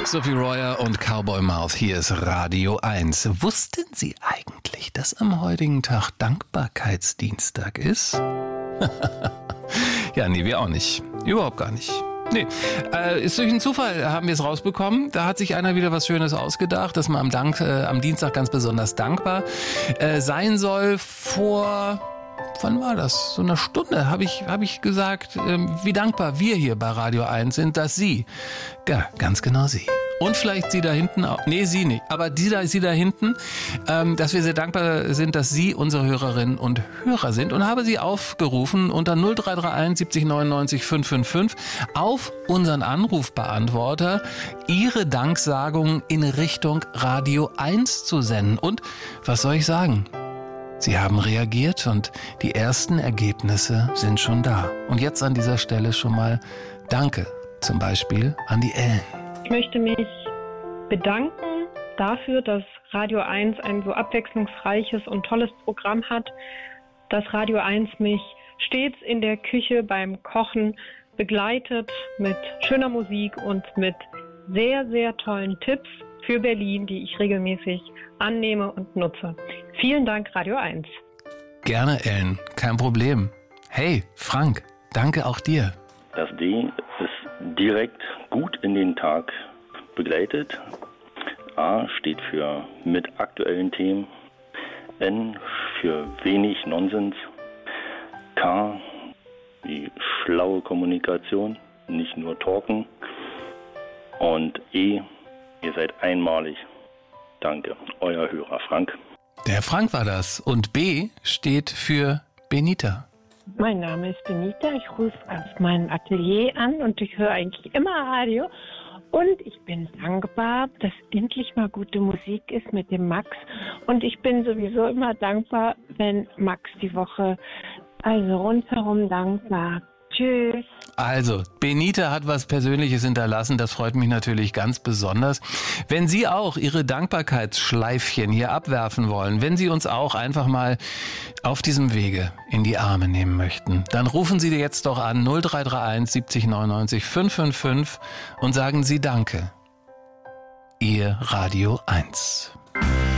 Sophie Royer und Cowboy Mouth, hier ist Radio 1. Wussten Sie eigentlich, dass am heutigen Tag Dankbarkeitsdienstag ist? Ja, nee, wir auch nicht. Überhaupt gar nicht. Nee, ist durch einen Zufall, haben wir es rausbekommen. Da hat sich einer wieder was Schönes ausgedacht, dass man am Dienstag ganz besonders dankbar sein soll. Wann war das? So eine Stunde habe ich gesagt, wie dankbar wir hier bei Radio 1 sind, dass Sie, ja, ganz genau Sie. Und vielleicht Sie da hinten auch. Nee, Sie nicht. Aber Sie da hinten, dass wir sehr dankbar sind, dass Sie unsere Hörerinnen und Hörer sind. Und habe Sie aufgerufen unter 0331 70 99 555 auf unseren Anrufbeantworter Ihre Danksagung in Richtung Radio 1 zu senden. Und was soll ich sagen? Sie haben reagiert und die ersten Ergebnisse sind schon da. Und jetzt an dieser Stelle schon mal Danke, zum Beispiel an die Ellen. Ich möchte mich bedanken dafür, dass Radio 1 ein so abwechslungsreiches und tolles Programm hat, dass Radio 1 mich stets in der Küche beim Kochen begleitet mit schöner Musik und mit sehr, sehr tollen Tipps für Berlin, die ich regelmäßig annehme und nutze. Vielen Dank, Radio 1. Gerne, Ellen, kein Problem. Hey, Frank, danke auch dir. Das D ist direkt gut in den Tag begleitet. A steht für mit aktuellen Themen. N für wenig Nonsens. K die schlaue Kommunikation, nicht nur talken. Und E, ihr seid einmalig. Danke, euer Hörer Frank. Der Frank war das. Und B steht für Benita. Mein Name ist Benita. Ich rufe aus meinem Atelier an und ich höre eigentlich immer Radio. Und ich bin dankbar, dass endlich mal gute Musik ist mit dem Max. Und ich bin sowieso immer dankbar, wenn Max die Woche, also rundherum dankbar. Tschüss. Also, Benita hat was Persönliches hinterlassen, das freut mich natürlich ganz besonders. Wenn Sie auch Ihre Dankbarkeitsschleifchen hier abwerfen wollen, wenn Sie uns auch einfach mal auf diesem Wege in die Arme nehmen möchten, dann rufen Sie jetzt doch an 0331 70 99 555 und sagen Sie Danke. Ihr Radio 1.